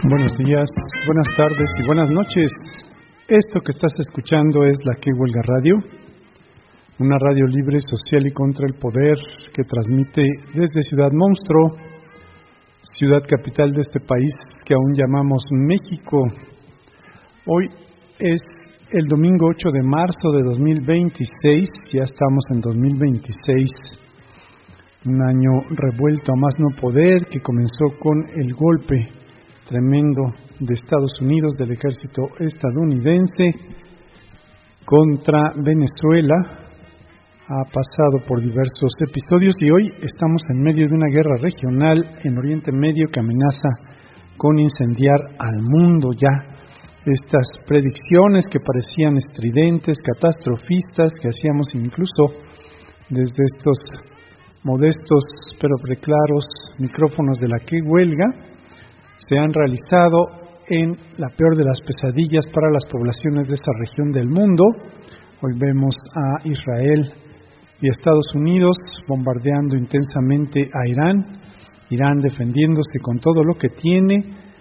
Buenos días, buenas tardes y buenas noches. Esto que estás escuchando es La Que Huelga Radio, una radio libre, social y contra el poder que transmite desde Ciudad Monstruo, ciudad capital de este país que aún llamamos México. Hoy es el domingo 8 de marzo de 2026, ya estamos en 2026, un año revuelto a más no poder que comenzó con el golpe tremendo de Estados Unidos, del ejército estadounidense contra Venezuela. Ha pasado por diversos episodios y hoy estamos en medio de una guerra regional en Oriente Medio que amenaza con incendiar al mundo ya. Estas predicciones que parecían estridentes, catastrofistas, que hacíamos incluso desde estos modestos pero preclaros micrófonos de La Que Huelga, se han realizado en la peor de las pesadillas para las poblaciones de esta región del mundo. Hoy vemos a Israel y a Estados Unidos bombardeando intensamente a Irán defendiéndose con todo lo que tiene,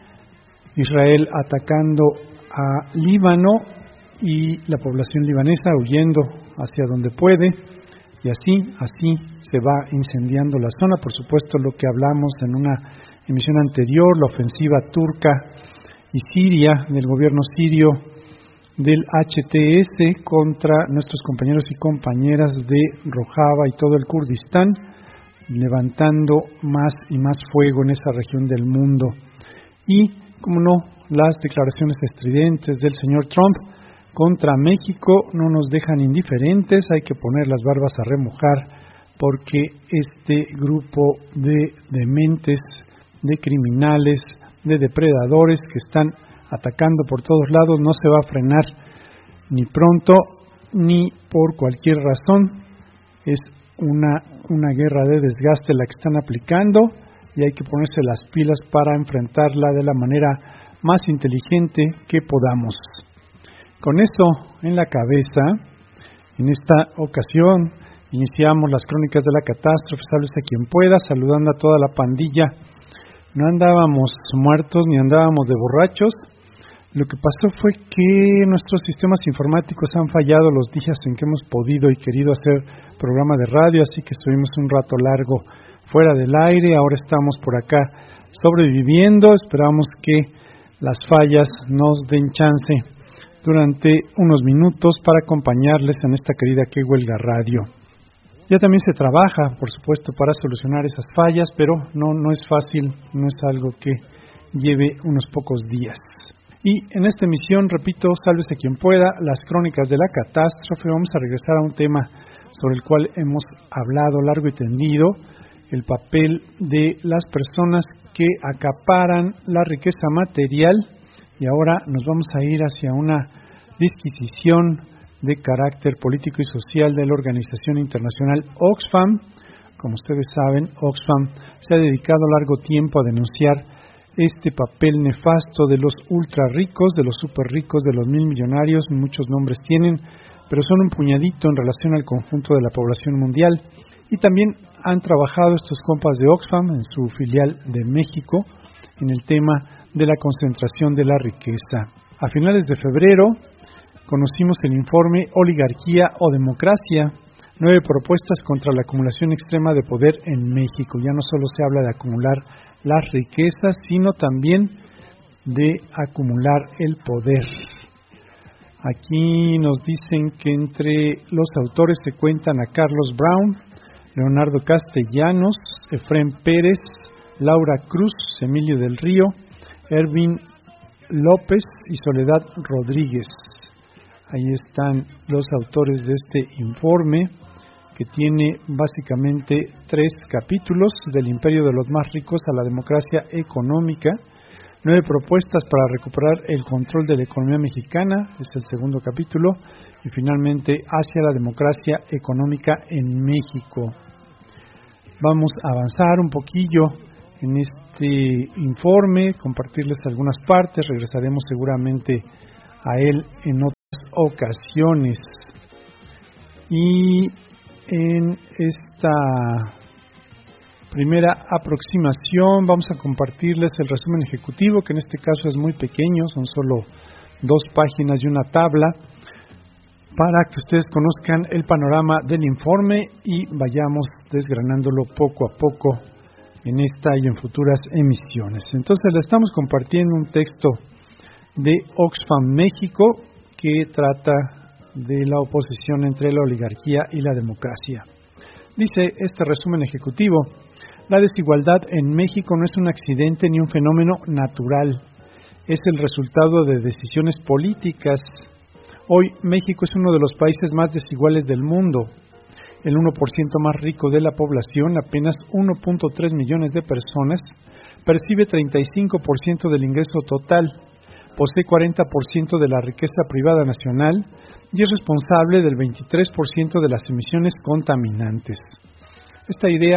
Israel atacando a Líbano y la población libanesa huyendo hacia donde puede, y así se va incendiando la zona. Por supuesto, lo que hablamos en una emisión anterior, la ofensiva turca y siria del gobierno sirio del HTS contra nuestros compañeros y compañeras de Rojava y todo el Kurdistán, levantando más y más fuego en esa región del mundo. Y, como no, las declaraciones estridentes del señor Trump contra México no nos dejan indiferentes. Hay que poner las barbas a remojar porque este grupo de dementes, de criminales, de depredadores que están atacando por todos lados no se va a frenar ni pronto ni por cualquier razón. Es una guerra de desgaste la que están aplicando y hay que ponerse las pilas para enfrentarla de la manera más inteligente que podamos. Con eso en la cabeza, en esta ocasión iniciamos las crónicas de la catástrofe. Sálvese quien pueda, saludando a toda la pandilla. No andábamos muertos ni andábamos de borrachos. Lo que pasó fue que nuestros sistemas informáticos han fallado los días en que hemos podido y querido hacer programa de radio, así que estuvimos un rato largo fuera del aire. Ahora estamos por acá sobreviviendo. Esperamos que las fallas nos den chance durante unos minutos para acompañarles en esta querida Que Huelga Radio. Ya también se trabaja, por supuesto, para solucionar esas fallas, pero no es fácil, no es algo que lleve unos pocos días. Y en esta emisión, repito, sálvese quien pueda, las crónicas de la catástrofe. Vamos a regresar a un tema sobre el cual hemos hablado largo y tendido, el papel de las personas que acaparan la riqueza material, y ahora nos vamos a ir hacia una disquisición de carácter político y social de la organización internacional Oxfam. Como ustedes saben, Oxfam se ha dedicado largo tiempo a denunciar este papel nefasto de los ultra ricos, de los super ricos, de los mil millonarios. Muchos nombres tienen, pero son un puñadito en relación al conjunto de la población mundial. Y también han trabajado estos compas de Oxfam en su filial de México en el tema de la concentración de la riqueza. A finales de febrero conocimos el informe Oligarquía o Democracia, 9 propuestas contra la acumulación extrema de poder en México. Ya no solo se habla de acumular las riquezas, sino también de acumular el poder. Aquí nos dicen que entre los autores se cuentan a Carlos Brown, Leonardo Castellanos, Efrén Pérez, Laura Cruz, Emilio del Río, Ervin López y Soledad Rodríguez. Ahí están los autores de este informe, que tiene básicamente 3 capítulos: del imperio de los más ricos a la democracia económica, 9 propuestas para recuperar el control de la economía mexicana, es el segundo capítulo, y finalmente hacia la democracia económica en México. Vamos a avanzar un poquillo en este informe, compartirles algunas partes, regresaremos seguramente a él en otras ocasiones. Y en esta primera aproximación vamos a compartirles el resumen ejecutivo, que en este caso es muy pequeño, son solo 2 páginas y una tabla, para que ustedes conozcan el panorama del informe y vayamos desgranándolo poco a poco en esta y en futuras emisiones. Entonces le estamos compartiendo un texto de Oxfam México que trata de la oposición entre la oligarquía y la democracia. Dice este resumen ejecutivo: la desigualdad en México no es un accidente ni un fenómeno natural, es el resultado de decisiones políticas. Hoy México es uno de los países más desiguales del mundo. El 1% más rico de la población, apenas 1.3 millones de personas, percibe 35% del ingreso total, posee 40% de la riqueza privada nacional y es responsable del 23% de las emisiones contaminantes. Esta idea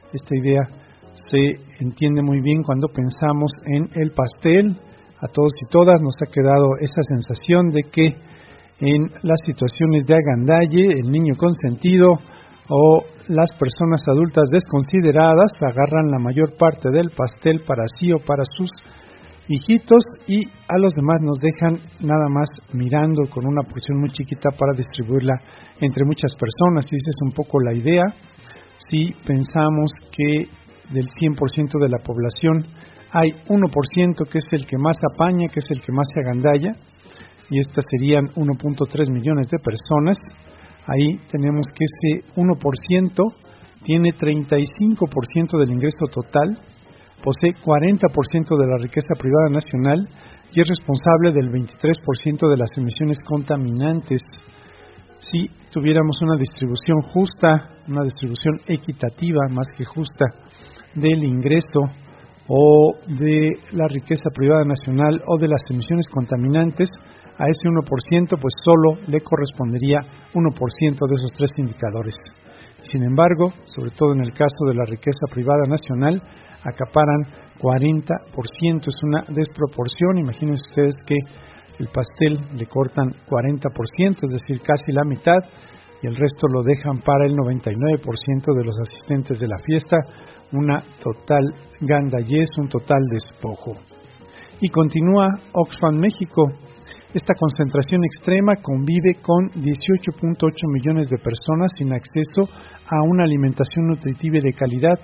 se entiende muy bien cuando pensamos en el pastel. A todos y todas nos ha quedado esa sensación de que en las situaciones de agandalle, el niño consentido o las personas adultas desconsideradas agarran la mayor parte del pastel para sí o para sus hijitos y a los demás nos dejan nada más mirando con una porción muy chiquita para distribuirla entre muchas personas. Y esa es un poco la idea. Si pensamos que del 100% de la población hay 1% que es el que más apaña, que es el que más se agandalla, y estas serían 1.3 millones de personas, ahí tenemos que ese 1% tiene 35% del ingreso total, posee 40% de la riqueza privada nacional y es responsable del 23% de las emisiones contaminantes. Si tuviéramos una distribución justa, una distribución equitativa más que justa del ingreso o de la riqueza privada nacional o de las emisiones contaminantes, a ese 1% pues solo le correspondería 1% de esos 3 indicadores. Sin embargo, sobre todo en el caso de la riqueza privada nacional, acaparan 40%, es una desproporción. Imagínense ustedes que el pastel le cortan 40%, es decir, casi la mitad, y el resto lo dejan para el 99% de los asistentes de la fiesta, una total gandallez, un total despojo. Y continúa Oxfam México: esta concentración extrema convive con 18.8 millones de personas sin acceso a una alimentación nutritiva y de calidad,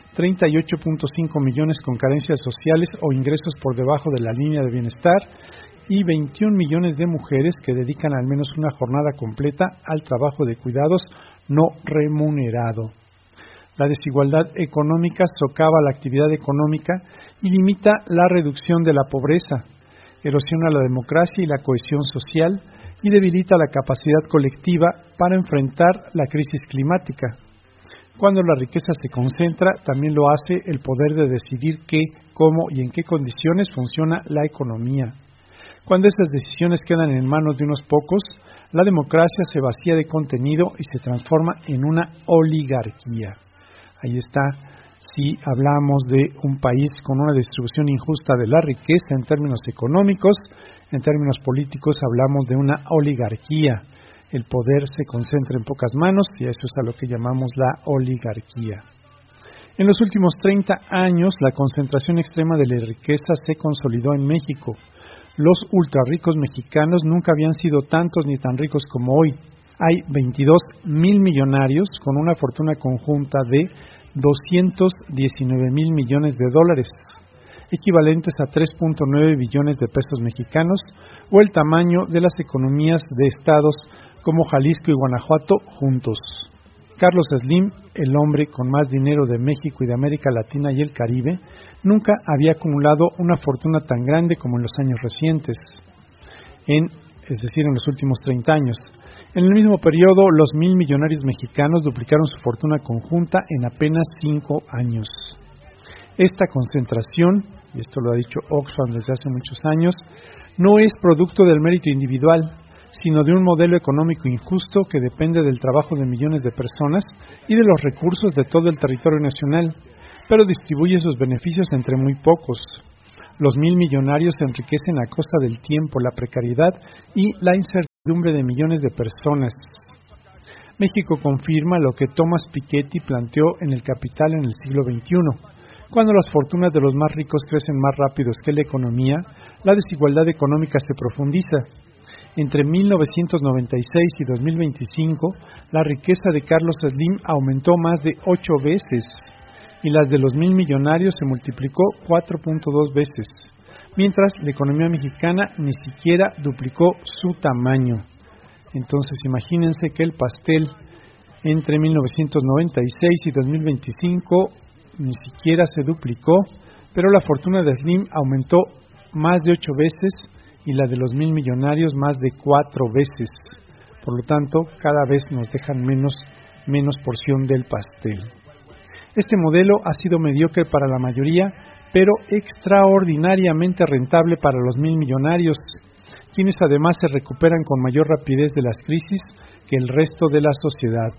38.5 millones con carencias sociales o ingresos por debajo de la línea de bienestar y 21 millones de mujeres que dedican al menos una jornada completa al trabajo de cuidados no remunerado. La desigualdad económica socava la actividad económica y limita la reducción de la pobreza, erosiona la democracia y la cohesión social y debilita la capacidad colectiva para enfrentar la crisis climática. Cuando la riqueza se concentra, también lo hace el poder de decidir qué, cómo y en qué condiciones funciona la economía. Cuando estas decisiones quedan en manos de unos pocos, la democracia se vacía de contenido y se transforma en una oligarquía. Ahí está, si hablamos de un país con una distribución injusta de la riqueza en términos económicos, en términos políticos hablamos de una oligarquía. El poder se concentra en pocas manos y eso es a lo que llamamos la oligarquía. En los últimos 30 años, la concentración extrema de la riqueza se consolidó en México. Los ultrarricos mexicanos nunca habían sido tantos ni tan ricos como hoy. Hay 22,000 millonarios con una fortuna conjunta de 219,000 millones de dólares, equivalentes a 3.9 billones de pesos mexicanos, o el tamaño de las economías de estados como Jalisco y Guanajuato juntos. Carlos Slim, el hombre con más dinero de México y de América Latina y el Caribe, nunca había acumulado una fortuna tan grande como en los años recientes, es decir, en los últimos 30 años. En el mismo periodo, los 1,000 millonarios mexicanos duplicaron su fortuna conjunta en apenas 5 años. Esta concentración, y esto lo ha dicho Oxfam desde hace muchos años, no es producto del mérito individual, sino de un modelo económico injusto que depende del trabajo de millones de personas y de los recursos de todo el territorio nacional, pero distribuye sus beneficios entre muy pocos. Los 1,000 millonarios se enriquecen a costa del tiempo, la precariedad y la incertidumbre de millones de personas. México confirma lo que Thomas Piketty planteó en El Capital en el siglo XXI. Cuando las fortunas de los más ricos crecen más rápido que la economía, la desigualdad económica se profundiza. Entre 1996 y 2025, la riqueza de Carlos Slim aumentó más de 8 veces y las de los 1,000 millonarios se multiplicó 4.2 veces, mientras la economía mexicana ni siquiera duplicó su tamaño. Entonces imagínense que el pastel entre 1996 y 2025 ni siquiera se duplicó, pero la fortuna de Slim aumentó más de 8 veces y la de los 1,000 millonarios más de 4 veces. Por lo tanto, cada vez nos dejan menos porción del pastel. Este modelo ha sido mediocre para la mayoría, pero extraordinariamente rentable para los 1,000 millonarios, quienes además se recuperan con mayor rapidez de las crisis que el resto de la sociedad.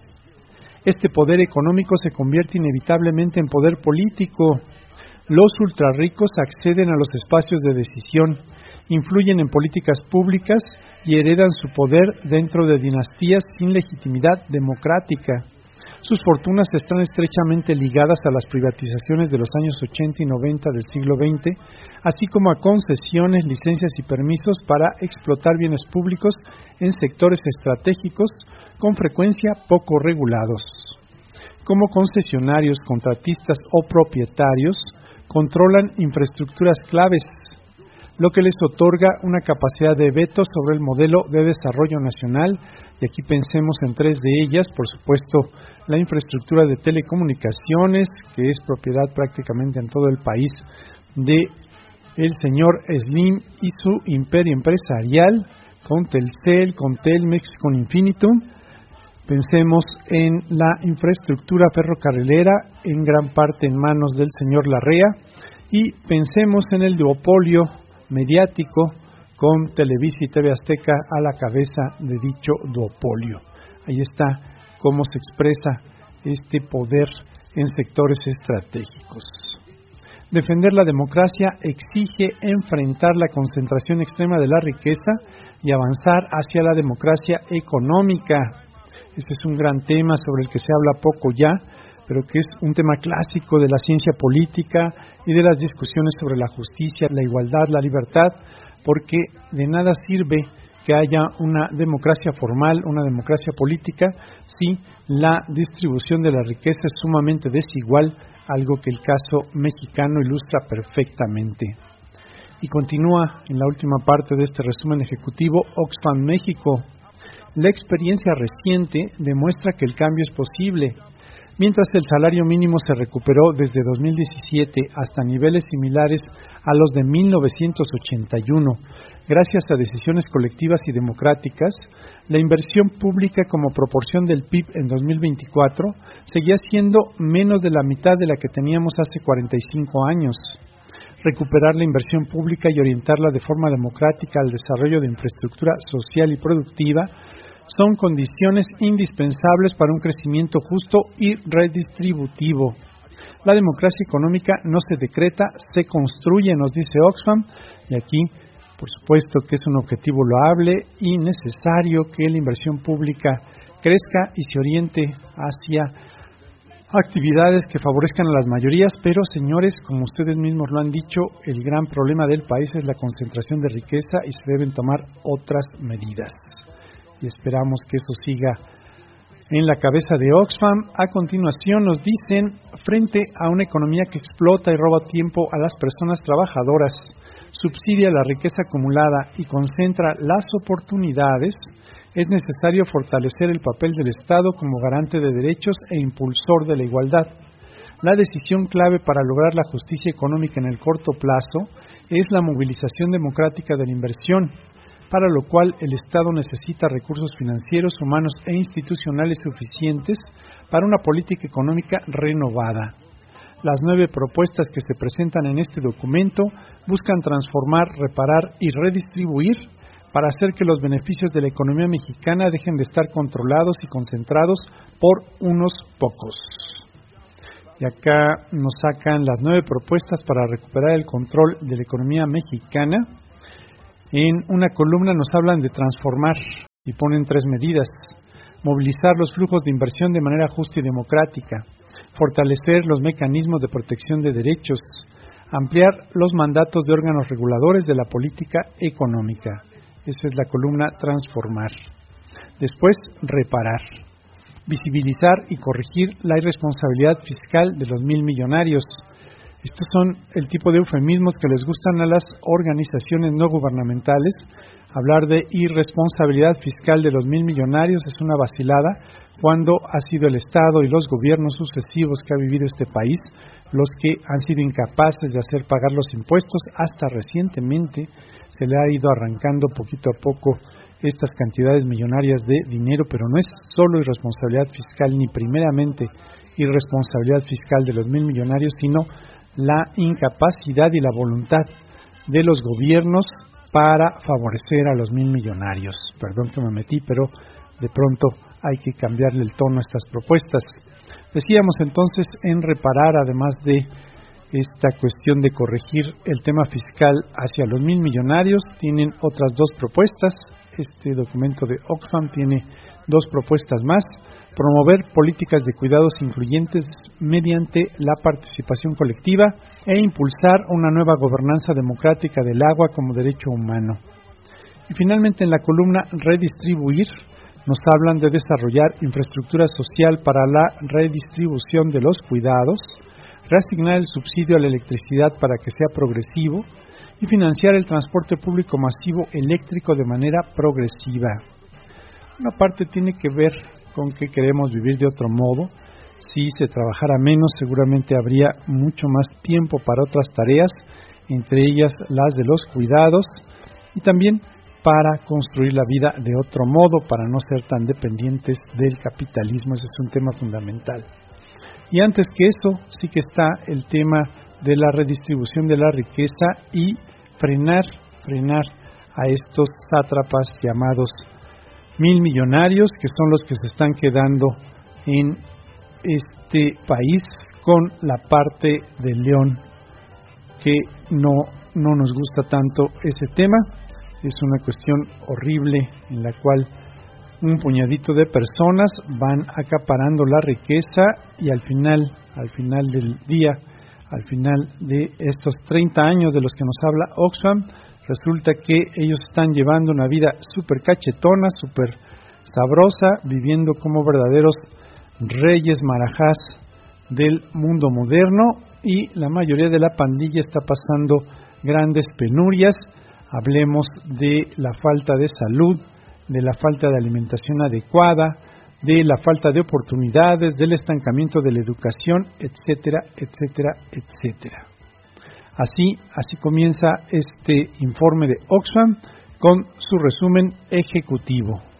Este poder económico se convierte inevitablemente en poder político. Los ultrarricos acceden a los espacios de decisión, influyen en políticas públicas y heredan su poder dentro de dinastías sin legitimidad democrática. Sus fortunas están estrechamente ligadas a las privatizaciones de los años 80 y 90 del siglo XX, así como a concesiones, licencias y permisos para explotar bienes públicos en sectores estratégicos, con frecuencia poco regulados. Como concesionarios, contratistas o propietarios, controlan infraestructuras claves, lo que les otorga una capacidad de veto sobre el modelo de desarrollo nacional, y aquí pensemos en 3 de ellas. Por supuesto, la infraestructura de telecomunicaciones, que es propiedad prácticamente en todo el país de el señor Slim y su imperio empresarial, con Telcel, con Telmex, con Infinitum. Pensemos en la infraestructura ferrocarrilera, en gran parte en manos del señor Larrea, y pensemos en el duopolio mediático con Televisa y TV Azteca a la cabeza de dicho duopolio. Ahí está cómo se expresa este poder en sectores estratégicos. Defender la democracia exige enfrentar la concentración extrema de la riqueza y avanzar hacia la democracia económica. Este es un gran tema sobre el que se habla poco ya, pero que es un tema clásico de la ciencia política y de las discusiones sobre la justicia, la igualdad, la libertad, porque de nada sirve que haya una democracia formal, una democracia política, si la distribución de la riqueza es sumamente desigual, algo que el caso mexicano ilustra perfectamente. Y continúa en la última parte de este resumen ejecutivo Oxfam México. La experiencia reciente demuestra que el cambio es posible. Mientras el salario mínimo se recuperó desde 2017 hasta niveles similares a los de 1981, gracias a decisiones colectivas y democráticas, la inversión pública como proporción del PIB en 2024 seguía siendo menos de la mitad de la que teníamos hace 45 años. Recuperar la inversión pública y orientarla de forma democrática al desarrollo de infraestructura social y productiva son condiciones indispensables para un crecimiento justo y redistributivo. La democracia económica no se decreta, se construye, nos dice Oxfam, y aquí, por supuesto, que es un objetivo loable y necesario que la inversión pública crezca y se oriente hacia actividades que favorezcan a las mayorías, pero señores, como ustedes mismos lo han dicho, el gran problema del país es la concentración de riqueza y se deben tomar otras medidas. Y esperamos que eso siga en la cabeza de Oxfam. A continuación nos dicen, frente a una economía que explota y roba tiempo a las personas trabajadoras, subsidia la riqueza acumulada y concentra las oportunidades, es necesario fortalecer el papel del Estado como garante de derechos e impulsor de la igualdad. La decisión clave para lograr la justicia económica en el corto plazo es la movilización democrática de la inversión, para lo cual el Estado necesita recursos financieros, humanos e institucionales suficientes para una política económica renovada. Las 9 propuestas que se presentan en este documento buscan transformar, reparar y redistribuir para hacer que los beneficios de la economía mexicana dejen de estar controlados y concentrados por unos pocos. Y acá nos sacan las 9 propuestas para recuperar el control de la economía mexicana. En una columna nos hablan de transformar y ponen 3 medidas. movilizar los flujos de inversión de manera justa y democrática, fortalecer los mecanismos de protección de derechos, ampliar los mandatos de órganos reguladores de la política económica. Esa es la columna transformar. Después, reparar, visibilizar y corregir la irresponsabilidad fiscal de los 1,000 millonarios. Estos son el tipo de eufemismos que les gustan a las organizaciones no gubernamentales. Hablar de irresponsabilidad fiscal de los 1,000 millonarios es una vacilada cuando ha sido el Estado y los gobiernos sucesivos que ha vivido este país los que han sido incapaces de hacer pagar los impuestos. Hasta recientemente se le ha ido arrancando poquito a poco estas cantidades millonarias de dinero, pero no es solo irresponsabilidad fiscal ni primeramente irresponsabilidad fiscal de los 1,000 millonarios, sino la incapacidad y la voluntad de los gobiernos para favorecer a los 1,000 millonarios. Perdón que me metí, pero de pronto hay que cambiarle el tono a estas propuestas. Decíamos entonces en reparar, además de esta cuestión de corregir el tema fiscal hacia los 1,000 millonarios, tienen otras dos propuestas. Este documento de Oxfam tiene dos propuestas más: promover políticas de cuidados incluyentes mediante la participación colectiva e impulsar una nueva gobernanza democrática del agua como derecho humano. Y finalmente, en la columna redistribuir, nos hablan de desarrollar infraestructura social para la redistribución de los cuidados, reasignar el subsidio a la electricidad para que sea progresivo y financiar el transporte público masivo eléctrico de manera progresiva. Una parte tiene que ver con que queremos vivir de otro modo. Si se trabajara menos, seguramente habría mucho más tiempo para otras tareas, entre ellas las de los cuidados, y también para construir la vida de otro modo, para no ser tan dependientes del capitalismo. Ese es un tema fundamental. Y antes que eso, sí que está el tema de la redistribución de la riqueza y frenar a estos sátrapas llamados 1,000 millonarios, que son los que se están quedando en este país con la parte del león, que no nos gusta tanto ese tema. Es una cuestión horrible en la cual un puñadito de personas van acaparando la riqueza y al final del día, al final de estos 30 años de los que nos habla Oxfam, resulta que ellos están llevando una vida súper cachetona, súper sabrosa, viviendo como verdaderos reyes marajás del mundo moderno, y la mayoría de la pandilla está pasando grandes penurias. Hablemos de la falta de salud, de la falta de alimentación adecuada, de la falta de oportunidades, del estancamiento de la educación, etcétera, etcétera, etcétera. Así comienza este informe de Oxfam con su resumen ejecutivo.